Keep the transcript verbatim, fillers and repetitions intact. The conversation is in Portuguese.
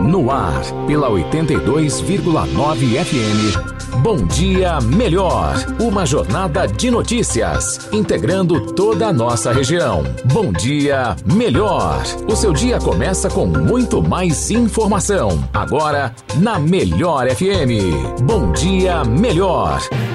No ar, pela oitenta e dois vírgula nove F M. Bom Dia Melhor. Uma jornada de notícias, integrando toda a nossa região. Bom Dia Melhor. O seu dia começa com muito mais informação. Agora, na Melhor F M. Bom Dia Melhor.